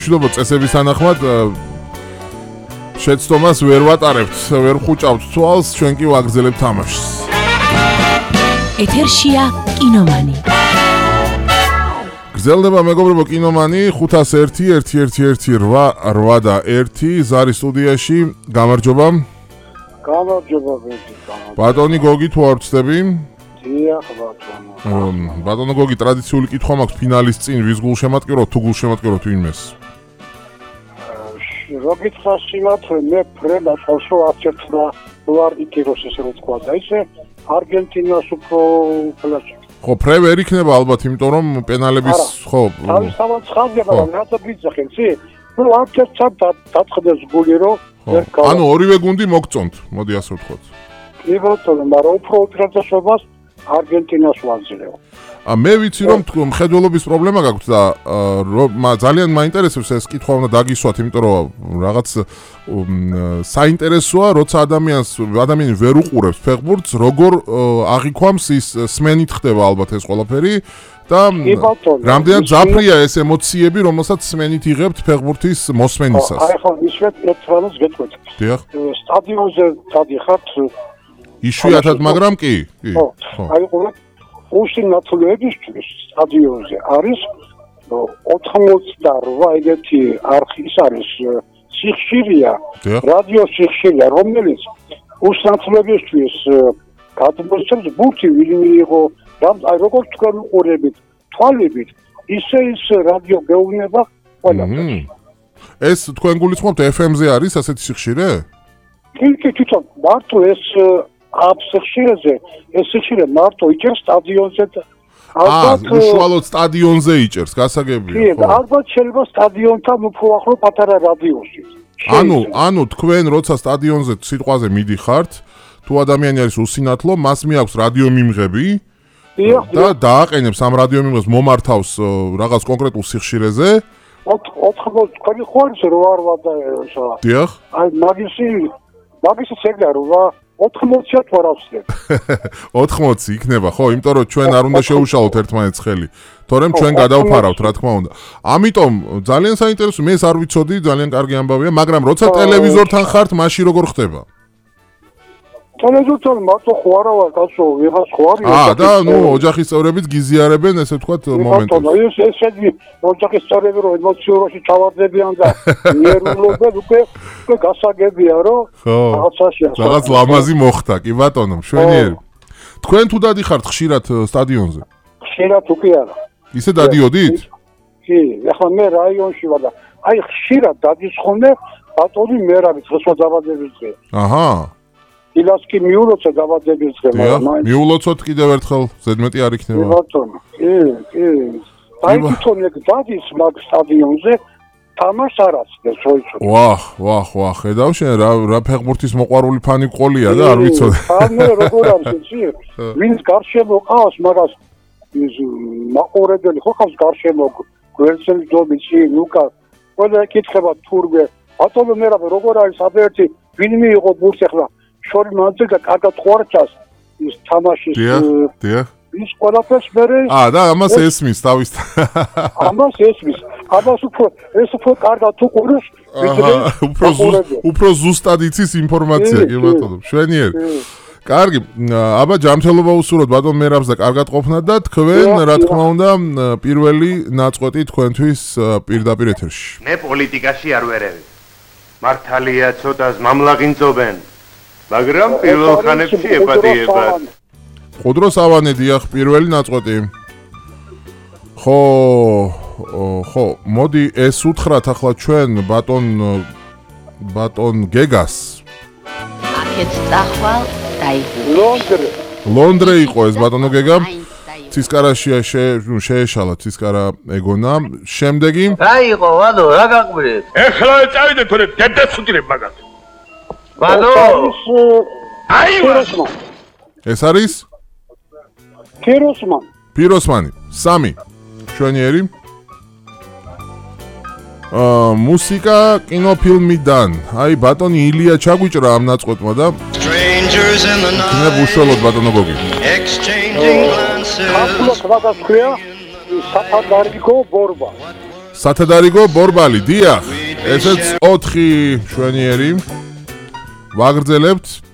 მშვიდობა წესების თანახმად შეცდომას ვერ ვატარებთ, ვერ ხუჭავთ თვალს, ჩვენ კი ვაგრძელებთ თამაშს. ეთერშია კინომანი. გრძელდება მეგობრებო კინომანი 501-111-8 და 1 ზარი სტუდიაში. გამარჯობა. გამარჯობა. ბატონი გოგი თუ არ ვწდები? დიახ, ბატონო. ბატონო გოგი ტრადიციული კითხვა მაქვს ფინალის წინ ვის გულშემატკივროთ თუ გულშემატკივროთ ვინმეს? Rogitsa silat me preda falso acertna doar ikirოს ესე რომ თქვა და ისე არგენტინას უფრო ფლაში. ხო, პრე ვერ იქნება ალბათ, იმიტომ რომ პენალების ხო. თავისთავად ხაზდება, რათა გიძახენ, ცი? ნუ არჩევთ დაწყდეს გული რომ ანუ ორივე გუნდი მოგწონთ, მოდი ასე ვთქვათ. კი ბატონო, მაგრამ უფრო უპირატესობას არგენტინას ვაძლევ. მე ვიცი რომ მხედველობის პრობლემა გაქვთ და ძალიან მაინტერესებს ეს კითხვა უნდა დაგისვათ, იმიტომ რომ რაღაც საინტერესოა, როცა ადამიანი ვერ უყურებს ფეხბურთს, როგორ აღიქვამს ის სმენით ხდება ალბათ ეს ყველაფერი და რამდენად ზაფრია ეს ემოციები, რომელსაც სმენით იღებთ ფეხბურთის მოსმენისას. აი ხო, ისეთ ერთმანეთს გეტყვით. დიახ. სტადიონზე დადიხართ. იშვიათად, მაგრამ კი. ხო. აი ყურე უსინათლოებისთვის სტადიონზე არის 88 ეგეთი არხის არის სიხშირია, რადიო სიხშირია, რომელიც უსინათლოებისთვის გადმოსცემს ბურთი ვინმე იყო, აი როგორც თქვენ უყურებით, თვალებით, ისე ის რადიო გეუბნება ყველაფერს. ეს თქვენ გულისხმობთ FM-ზე არის ასეთი სიხშირე? კი, თვითონ მარტო ეს აბსეხშირეზე ეს სიხშირე მარტო იჭერს სტადიონზე ალბათ უშუალოდ სტადიონზე იჭერს გასაგებია ხო კი ალბათ შეიძლება სტადიონთან უფრო ახლო პატარა რადიუსი ანუ თქვენ როცა სტადიონზე სიტყვაზე მიდიხართ თუ ადამიანი არის უსინათლო მას მიაქვს რადიო მიმღები და დააყენებს ამ რადიო მიმღებს მომართავს რაღაც კონკრეტულ სიხშირეზე 80 თქვენი ხო არის რო არ ვადაეშა დიახ აი მაგისი შეგდა რა 80-ად ვარავსდებ. 80 იქნება, ხო, იმიტომ რომ ჩვენ არ უნდა შევუშალოთ ერთმანეთს ხელი. თორემ ჩვენ გადავფარავთ, რა თქმა უნდა. ამიტომ ძალიან საინტერესო, მე ეს არ ვიცოდი, ძალიან კარგი ამბავია, მაგრამ როცა ტელევიზორთან ხართ, მაშინ როგორ ხდება? ტელევიზორთან მარტო ხო არა ვარ, კაცო, ვიღაც ხო არის. და ნუ ოჯახის წევრებიც გიზიარებენ, ესე ვთქვათ, მომენტებს. ესეთი ოჯახის წევრები რომ ემოციურში ჩავარდებიან და ნერვულობენ, უკვე გასაგებია, რომ რაღაცაში ასე. რაღაც ლამაზი მოხდა, კი ბატონო, მშვენიერი. თქვენ თუ დადიხართ ხშირად სტადიონზე? ხშირად უკვე არა. ისე დადიოდით? კი, ახლა მე რაიონში ვარ და აი ხშირად დადის ხოლმე ბატონი მერაბი ხსვა დაბადების დღე. აჰა. ილას კი მიულოცა დაბადების დღე, მაგრამ მიულოცოთ კიდევ ერთხელ, ზედმეტი არ იქნება. ბატონო, კი. აი თვითონ ეგ დადის მაგ სტადიონზე თამაშს არ ასწრებს, როიცო. ვაჰ, ხედავ შენ რა ფეხბურთის მოყვარული ფანი ყოლია და არ ვიცოდი. მე როგორ არის იცი? ვინც გარშემო ყავს, მაგას ის მაყურებელი ხო ყავს გარშემო გვერდსელი დობიცი, ლუკა. ყველა ეკითხება თურმე. ბატონო მე როგორ არის აბერტი, ვინმე იყო ბურთი ახლა შორი მანძილდა კარგად ხვარჩას ის თამაშის დიახ ის ყველაფერს მერე და ამას ესმის თავისთან ამას უფრო კარგად უყურებს უფრო ზუსტად იცის ინფორმაცია კი ბატონო მშვენიერი კარგი აბა ჯანმრთელობა უსურვოთ ბატონ მერაბს და კარგად ყოფნა და თქვენ რა თქმა უნდა პირველი ნაწყვეტი თქვენთვის პირდაპირ ეთერში მე პოლიტიკაში არ ვერევი მართალია ცოტას მამლაღინწობენ მაგრამ პირველ ხანებში ეპატიებად. ხუდრო სავანე დიახ, პირველი ნაწყვეტი. ხო, მოდი ეს უთხრათ ახლა ჩვენ ბატონ გეგას. აქეთ წახვალ ლონდრე. ლონდრე იყო ეს ბატონო გეგა. ცისკარაშია შეეშალა ცისკარა ეგონა. შემდეგი რა იყო, ვადო, რა გაყვირეთ? ეხლა წავიდე თორე დედას უთირებ მაგათ. ვადო ეს არის პიროსმანი 3 მშვენიერი მუსიკა კინოფილმიდან აი ბატონი ილია ჩაგვიჭრა ამ ნაწყვეტმა და მე უშუალოდ ბატონო გოგი სათადარიგო ბორბალი, დიახ. ესეც 4 შვენიერი. ვაგრძელებთ.